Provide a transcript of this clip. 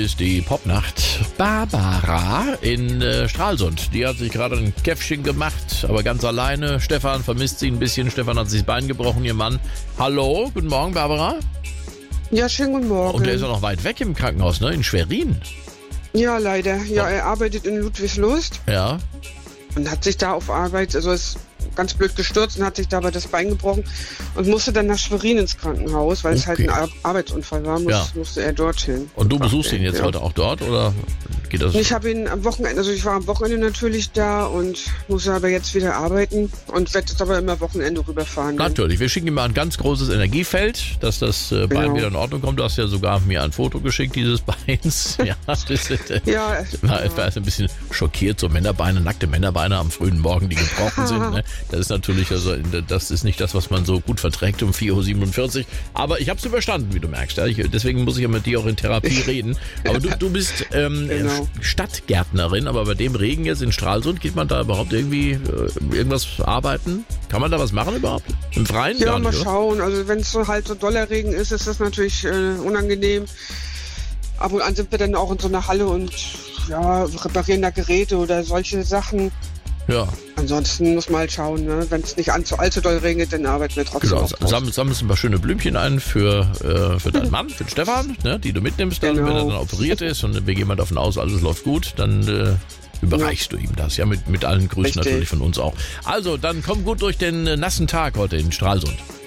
Ist die Popnacht. Barbara in Stralsund. Die hat sich gerade ein Käffchen gemacht, aber ganz alleine. Stefan vermisst sie ein bisschen. Stefan hat sich das Bein gebrochen, ihr Mann. Hallo, guten Morgen, Barbara. Ja, schönen guten Morgen. Und der ist ja noch weit weg im Krankenhaus, ne? In Schwerin. Ja, leider. Ja, er arbeitet in Ludwigslust Ja. und hat sich da auf Arbeit, also ist ganz blöd gestürzt und hat sich dabei das Bein gebrochen und musste dann nach Schwerin ins Krankenhaus, weil es halt ein Arbeitsunfall war, musste er dorthin. Und du besuchst ihn jetzt heute auch dort, oder geht das? Ich habe ihn am Wochenende, also ich war am Wochenende natürlich da und muss aber jetzt wieder arbeiten und werde jetzt aber immer Wochenende rüberfahren. Natürlich, wir schicken ihm mal ein ganz großes Energiefeld, dass das Bein wieder in Ordnung kommt. Du hast ja sogar mir ein Foto geschickt dieses Beins. Ja, ich war ein bisschen schockiert, so Männerbeine, nackte Männerbeine am frühen Morgen, die gebrochen sind. Ne? Das ist natürlich, also das ist nicht das, was man so gut verträgt um 4.47 Uhr. Aber ich habe es überstanden, wie du merkst. Ja? Deswegen muss ich ja mit dir auch in Therapie reden. Aber du bist Stadtgärtnerin, aber bei dem Regen jetzt in Stralsund, geht man da überhaupt irgendwie irgendwas arbeiten? Kann man da was machen überhaupt? Im Freien? Ja, gar nicht, mal oder? schauen. Also wenn es so halt so doller Regen ist das natürlich unangenehm. Ab und an sind wir dann auch in so einer Halle und reparieren da Geräte oder solche Sachen. Ja. Ansonsten muss man halt schauen, ne? Wenn es nicht allzu doll regnet, dann arbeiten wir trotzdem. Genau, auch sammelst ein paar schöne Blümchen ein für deinen Mann, für den Stefan, ne, die du mitnimmst, dann, wenn er dann operiert ist und wir gehen mal davon aus, alles läuft gut, dann überreichst du ihm das, ja, mit allen Grüßen natürlich von uns auch. Also, dann komm gut durch den nassen Tag heute in Stralsund.